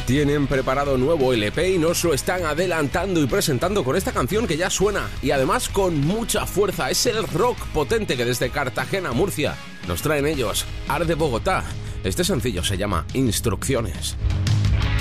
Tienen preparado nuevo LP y nos lo están adelantando y presentando con esta canción que ya suena y además con mucha fuerza. Es el rock potente que desde Cartagena, Murcia, nos traen ellos. Ar de Bogotá. Este sencillo se llama Instrucciones.